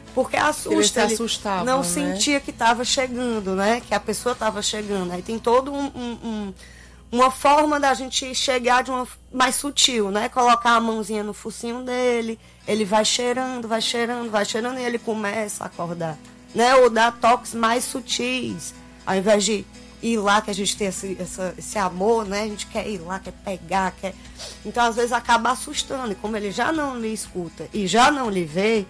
Porque assusta, ele se assustava, não né? sentia que estava chegando, né? Que a pessoa estava chegando. Aí tem todo uma forma da gente chegar de uma mais sutil, né? Colocar a mãozinha no focinho dele, ele vai cheirando, e ele começa a acordar, né? Ou dar toques mais sutis, ao invés de ir lá, que a gente tem esse amor, né? A gente quer ir lá, quer pegar, quer... Então, às vezes, acaba assustando. E como ele já não lhe escuta e já não lhe vê,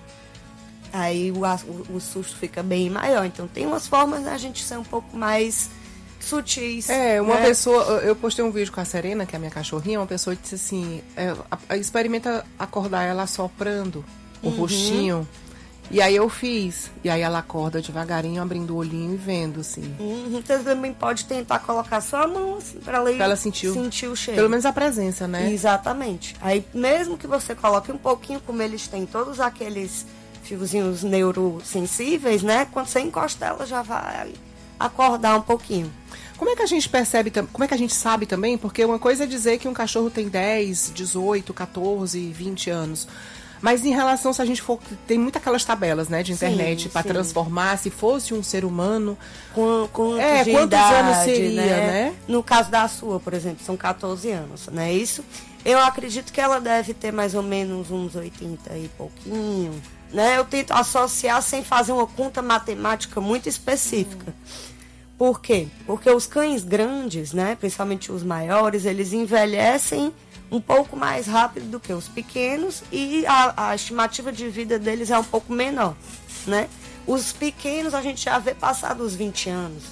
aí o susto fica bem maior. Então, tem umas formas da gente ser um pouco mais sutis. Uma né? pessoa... Eu postei um vídeo com a Serena, que é a minha cachorrinha, uma pessoa disse assim, experimenta acordar ela assoprando o rostinho. E aí eu fiz. E aí ela acorda devagarinho, abrindo o olhinho e vendo, assim. Você também pode tentar colocar sua mão assim, pra ela sentir o cheiro. Pelo menos a presença, né? Exatamente. Aí mesmo que você coloque um pouquinho, como eles têm todos aqueles fiozinhos neurosensíveis, né? Quando você encosta ela, já vai acordar um pouquinho. Como é que a gente percebe, como é que a gente sabe também? Porque uma coisa é dizer que um cachorro tem 10, 18, 14, 20 anos. Mas em relação, se a gente for... Tem muitas aquelas tabelas, né, de internet para transformar, se fosse um ser humano... Quantos idade, anos seria, né? No caso da sua, por exemplo, são 14 anos, não é isso? Eu acredito que ela deve ter mais ou menos uns 80 e pouquinho, né? Eu tento associar sem fazer uma conta matemática muito específica. Por quê? Porque os cães grandes, né, principalmente os maiores, eles envelhecem um pouco mais rápido do que os pequenos e a estimativa de vida deles é um pouco menor, né? Os pequenos a gente já vê passar dos 20 anos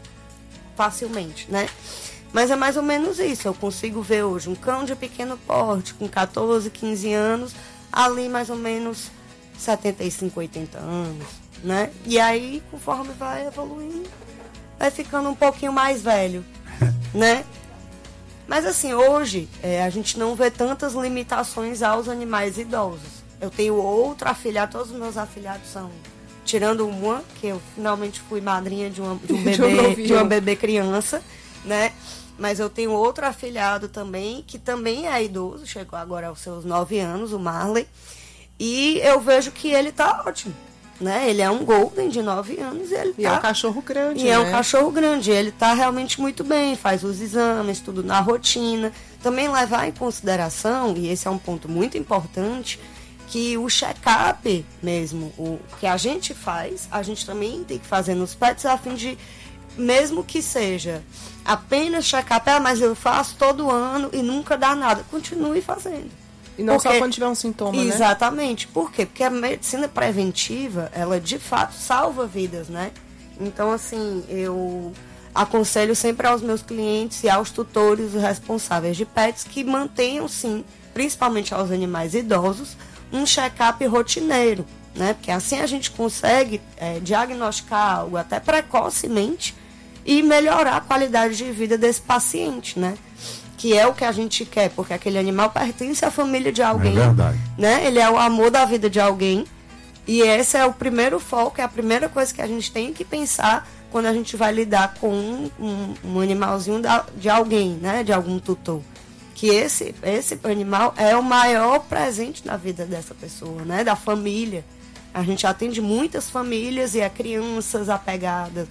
facilmente, né? Mas é mais ou menos isso. Eu consigo ver hoje um cão de pequeno porte com 14, 15 anos, ali mais ou menos 75, 80 anos, né? E aí, conforme vai evoluindo, vai ficando um pouquinho mais velho, né? Mas assim, hoje a gente não vê tantas limitações aos animais idosos. Eu tenho outro afilhado, todos os meus afilhados são, tirando uma, que eu finalmente fui madrinha de uma bebê criança, né? Mas eu tenho outro afilhado também, que também é idoso, chegou agora aos seus 9 anos, o Marley, e eu vejo que ele tá ótimo. Né? Ele é um Golden de 9 anos e é um cachorro grande. É um cachorro grande. Ele está realmente muito bem, faz os exames, tudo na rotina. Também levar em consideração, e esse é um ponto muito importante, que o check-up mesmo, o que a gente faz, a gente também tem que fazer nos pets a fim de, mesmo que seja apenas check-up, mas eu faço todo ano e nunca dá nada, continue fazendo. E não só quando tiver um sintoma, né? Exatamente. Por quê? Porque a medicina preventiva, ela de fato salva vidas, né? Então, assim, eu aconselho sempre aos meus clientes e aos tutores responsáveis de pets que mantenham, sim, principalmente aos animais idosos, um check-up rotineiro, né? Porque assim a gente consegue diagnosticar algo até precocemente e melhorar a qualidade de vida desse paciente, né? Que é o que a gente quer, porque aquele animal pertence à família de alguém. É verdade. Né? Ele é o amor da vida de alguém. E esse é o primeiro foco, é a primeira coisa que a gente tem que pensar quando a gente vai lidar com um animalzinho de alguém, né? De algum tutor. Que esse animal é o maior presente na vida dessa pessoa, né? Da família. A gente atende muitas famílias e crianças apegadas,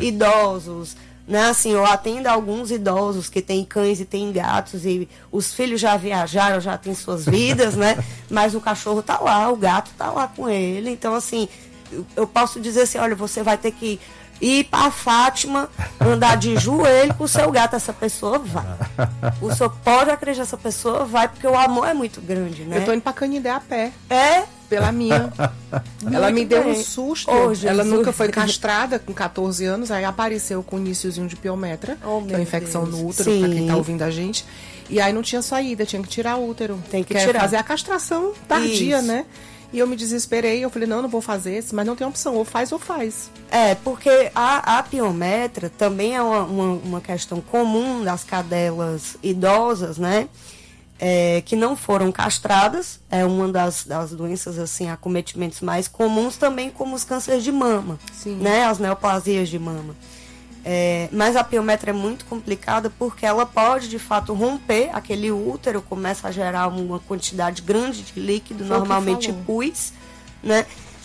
idosos, né? Assim, eu atendo alguns idosos que têm cães e têm gatos e os filhos já viajaram, já têm suas vidas, né? Mas o cachorro tá lá, o gato tá lá com ele. Então, assim, eu posso dizer assim, olha, você vai ter que ir para Fátima, andar de joelho com o seu gato. Essa pessoa vai. O senhor pode acreditar, essa pessoa vai, porque o amor é muito grande, né? Eu tô indo pra Canindé a pé. Pela minha. Ela me deu um susto. Ela nunca foi castrada com 14 anos, aí apareceu com um iniciozinho de piometra, que é uma infecção no útero, pra quem tá ouvindo a gente. E aí não tinha saída, tinha que tirar o útero. Tem que tirar. Fazer a castração tardia, né? E eu me desesperei, eu falei, não vou fazer esse, mas não tem opção, ou faz. Porque a piometra também é uma questão comum das cadelas idosas, né? Que não foram castradas, é uma das doenças, assim, acometimentos mais comuns também, como os cânceres de mama, né? As neoplasias de mama. Mas a piometra é muito complicada porque ela pode, de fato, romper aquele útero, começa a gerar uma quantidade grande de líquido, normalmente pus, né?